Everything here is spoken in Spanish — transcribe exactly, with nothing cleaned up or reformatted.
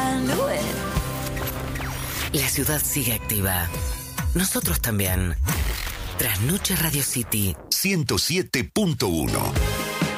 I knew it. La ciudad sigue activa. Nosotros también. Trasnoche Radio City ciento siete punto uno.